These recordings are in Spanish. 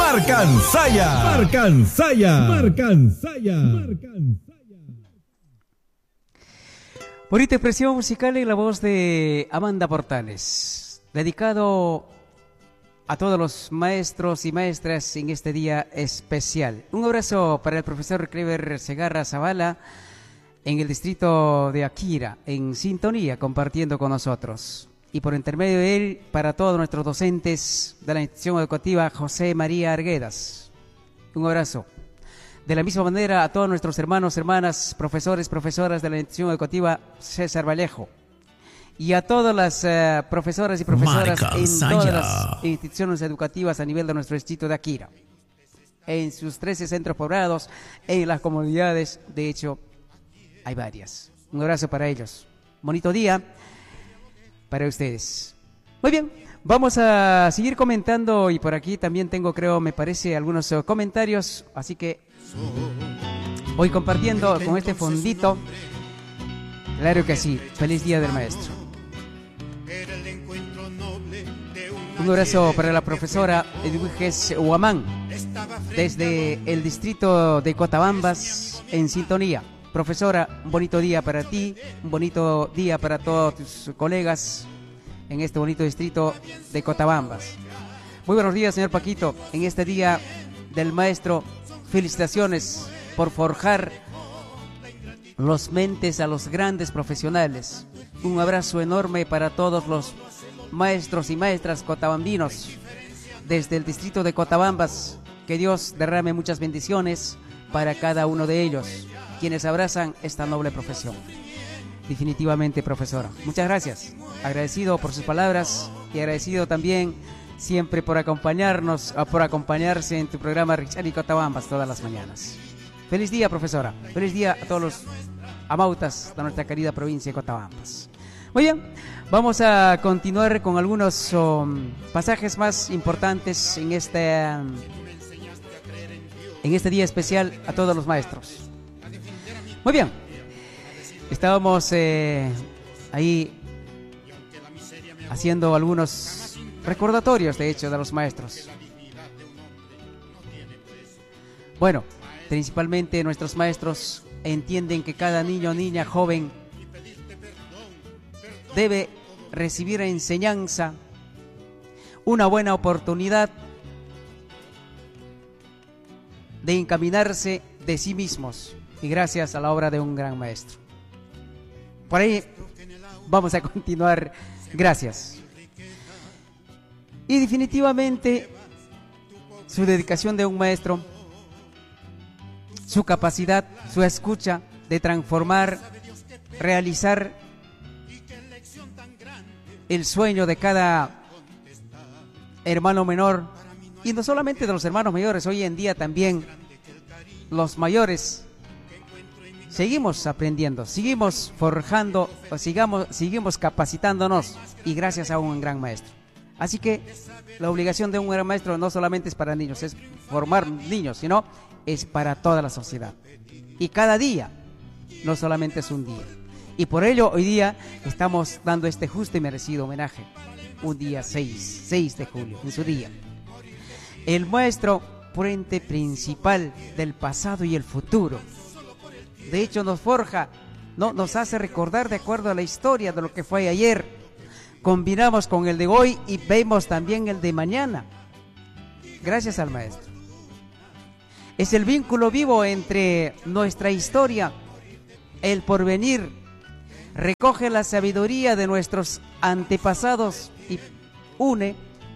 Marcansaya. Marcansaya. Marcansaya. Bonita expresión musical en la voz de Amanda Portales, dedicado a todos los maestros y maestras en este día especial. Un abrazo para el profesor Clever Segarra Zavala en el distrito de Akira, en sintonía, compartiendo con nosotros. Y por intermedio de él, para todos nuestros docentes de la institución educativa José María Arguedas. Un abrazo. De la misma manera a todos nuestros hermanos, hermanas, profesores, profesoras de la institución educativa César Vallejo. Y a todas las profesoras y profesoras en todas las instituciones educativas a nivel de nuestro distrito de Akira. En sus 13 centros poblados, en las comunidades, de hecho, hay varias. Un abrazo para ellos. Bonito día para ustedes. Muy bien, vamos a seguir comentando y por aquí también tengo, creo, me parece, algunos comentarios. Así que voy compartiendo con este fondito. Claro que sí, feliz día del maestro. Un abrazo para la profesora Edwiges Huamán desde el distrito de Cotabambas en sintonía. Profesora, un bonito día para ti, un bonito día para todos tus colegas en este bonito distrito de Cotabambas. Muy buenos días, señor Paquito, en este día del maestro. Felicitaciones por forjar los mentes a los grandes profesionales. Un abrazo enorme para todos los maestros y maestras cotabambinos desde el distrito de Cotabambas. Que Dios derrame muchas bendiciones para cada uno de ellos, quienes abrazan esta noble profesión. Definitivamente, profesora, muchas gracias. Agradecido por sus palabras y agradecido también siempre por acompañarnos, por acompañarse en tu programa Richard y Cotabambas todas las mañanas. Feliz día, profesora. Feliz día a todos los amautas de nuestra querida provincia de Cotabambas. Muy bien, vamos a continuar con algunos pasajes más importantes en este día especial a todos los maestros. Muy bien, estábamos ahí haciendo algunos recordatorios, de hecho, de los maestros. Bueno, principalmente nuestros maestros entienden que cada niño, niña, joven debe recibir enseñanza, una buena oportunidad de encaminarse de sí mismos y gracias a la obra de un gran maestro. Por ahí vamos a continuar. Gracias. Y definitivamente su dedicación de un maestro, su capacidad, su escucha de transformar, realizar el sueño de cada hermano menor, y no solamente de los hermanos mayores, hoy en día también los mayores seguimos aprendiendo, seguimos forjando, seguimos capacitándonos, y gracias a un gran maestro. Así que la obligación de un gran maestro no solamente es para niños, es formar niños, sino es para toda la sociedad. Y cada día, no solamente es un día. Y por ello hoy día estamos dando este justo y merecido homenaje. Un día 6 de julio, en su día. El maestro, puente principal del pasado y el futuro. De hecho nos forja, nos hace recordar de acuerdo a la historia de lo que fue ayer. Combinamos con el de hoy y vemos también el de mañana. Gracias al maestro. Es el vínculo vivo entre nuestra historia, el porvenir. Recoge la sabiduría de nuestros antepasados y une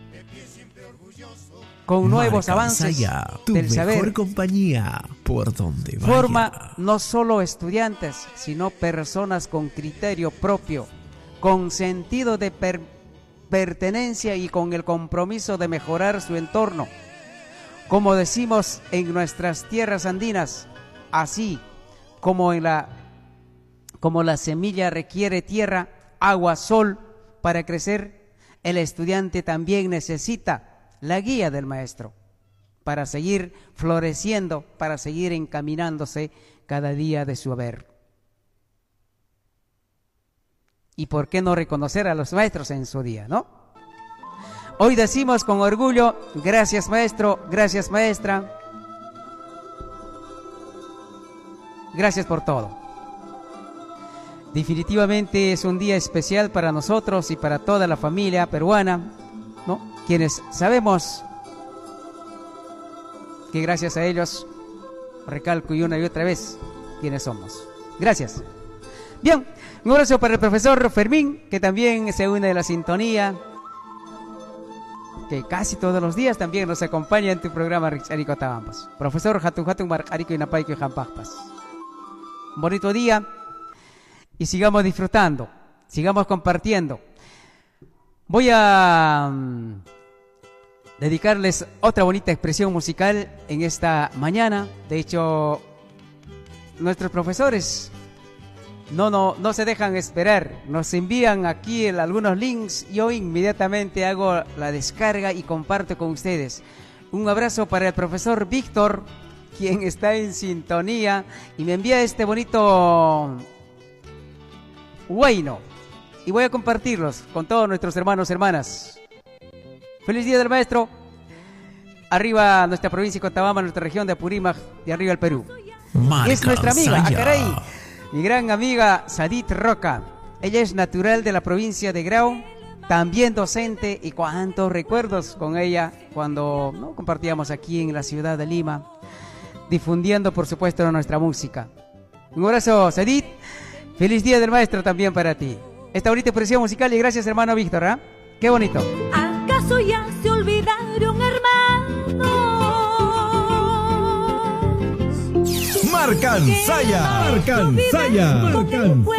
con nuevos avances del saber. Mejor compañía por donde vaya. Forma no solo estudiantes, sino personas con criterio propio, con sentido de pertenencia y con el compromiso de mejorar su entorno. Como decimos en nuestras tierras andinas, así como la semilla requiere tierra, agua, sol para crecer, el estudiante también necesita la guía del maestro para seguir floreciendo, para seguir encaminándose cada día de su haber. ¿Y por qué no reconocer a los maestros en su día, no? Hoy decimos con orgullo, gracias maestro, gracias maestra. Gracias por todo. Definitivamente es un día especial para nosotros y para toda la familia peruana, ¿no? Quienes sabemos que gracias a ellos, recalco y una y otra vez, quiénes somos. Gracias. Bien, un abrazo para el profesor Fermín, que también se une a la sintonía, que casi todos los días también nos acompaña en tu programa Rixari Cotabambas. Profesor Hatun Marcarico y Napaico y Jampajpas. Un bonito día y sigamos disfrutando, sigamos compartiendo. Voy a dedicarles otra bonita expresión musical en esta mañana. De hecho, nuestros profesores no se dejan esperar, nos envían aquí algunos links y yo inmediatamente hago la descarga y comparto con ustedes. Un abrazo para el profesor Víctor, quien está en sintonía y me envía este bonito bueno, y voy a compartirlos con todos nuestros hermanos y hermanas. Feliz Día del Maestro. Arriba nuestra provincia de Cotabamba, nuestra región de Apurímac, y arriba el Perú. Es nuestra amiga, caray, mi gran amiga Sadit Roca. Ella es natural de la provincia de Grau, también docente, y cuántos recuerdos con ella cuando compartíamos aquí en la ciudad de Lima, difundiendo por supuesto nuestra música. Un abrazo, Sadit. Feliz Día del Maestro también para ti. Esta bonita expresión musical y gracias hermano Víctor, ¿eh? Qué bonito. ¿Acaso ya se olvidaron, hermanos? Marcansaya, Marcansaya, Marcansaya.